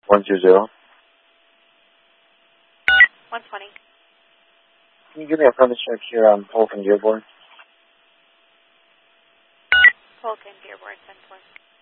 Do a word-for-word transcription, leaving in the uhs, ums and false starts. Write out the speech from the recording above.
one two zero. one twenty. Can you give me a premise check here on Polk and Dearborn? Polk and Dearborn, ten four.